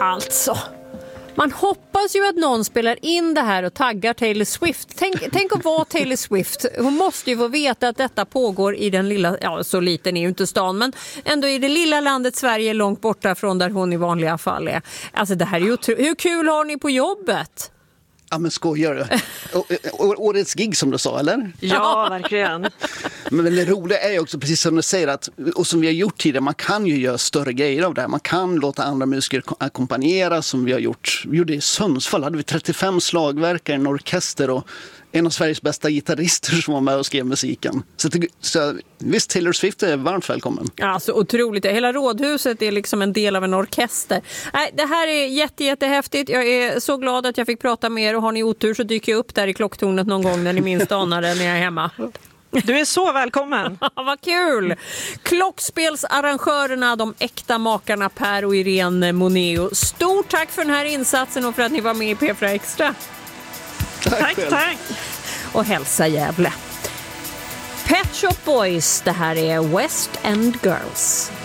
Alltså, man hoppas ju att någon spelar in det här och taggar Taylor Swift. Tänk att vara Taylor Swift. Hon måste ju få veta att detta pågår i den lilla, ja så liten är ju inte stan, men ändå i det lilla landet Sverige långt borta från där hon i vanliga fall är. Alltså det här är ju hur kul har ni på jobbet? Ja, men skojar du? Årets gig som du sa, eller? Ja, verkligen. Men det roliga är ju också, precis som du säger, att, och som vi har gjort tidigare, man kan ju göra större grejer av det här. Man kan låta andra musiker ackompanjera, som vi har gjort. Vi gjorde i Sundsvall, hade vi 35 slagverkare, en orkester och en av Sveriges bästa gitarrister som var med och skrev musiken. Så visst, Taylor Swift är varmt välkommen. Alltså otroligt. Hela rådhuset är liksom en del av en orkester. Nej, det här är jättehäftigt. Jag är så glad att jag fick prata med er, och har ni otur så dyker jag upp där i klocktornet någon gång när ni minst anar det när jag är hemma. Du är så välkommen. Vad kul! Klockspelsarrangörerna, de äkta makarna Per och Irene Moneo. Stort tack för den här insatsen och för att ni var med i P4 Extra. Tack. Och hälsa Gävle. Pet Shop Boys, det här är West End Girls.